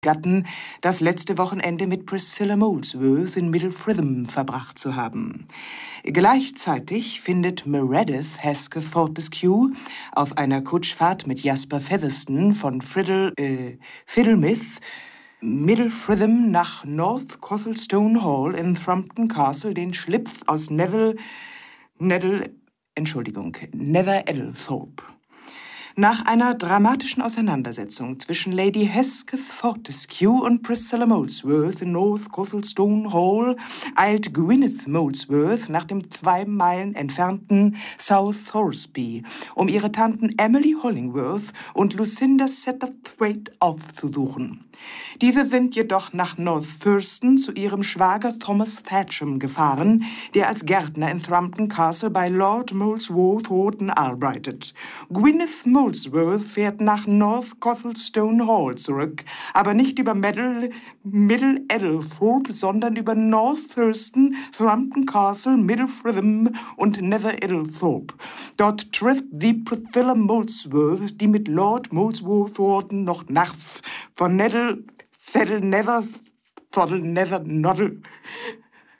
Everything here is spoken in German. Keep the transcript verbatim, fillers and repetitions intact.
Gatten das letzte Wochenende mit Priscilla Molesworth in Middle Fritham verbracht zu haben. Gleichzeitig findet Meredith Hesketh Fortescue auf einer Kutschfahrt mit Jasper Featherston von Friddle, äh, Fiddlemouth, Middle Fritham nach North Cothelstone Hall in Thrumpton Castle den Schlipf aus Neville, Nettle, Entschuldigung, Nether Eddlethorpe. Nach einer dramatischen Auseinandersetzung zwischen Lady Hesketh Fortescue und Priscilla Molesworth in North Cothelstone Hall eilt Gwyneth Molesworth nach dem zwei Meilen entfernten South Thoresby, um ihre Tanten Emily Hollingworth und Lucinda Satterthwaite aufzusuchen. Diese sind jedoch nach North Thurston zu ihrem Schwager Thomas Thatcham gefahren, der als Gärtner in Thrumpton Castle bei Lord Molesworth Wharton arbeitet. Gwyneth Molesworth fährt nach North Cothelstone Hall zurück, aber nicht über Middle, Middle Eddlethorpe, sondern über North Thurston, Thrumpton Castle, Middle Fritham und Nether Eddlethorpe. Dort trifft sie Priscilla Molesworth, die mit Lord Molesworth Wharton noch nachts von Nettle, Fettle, Nether, Toddle, Nether, Noddle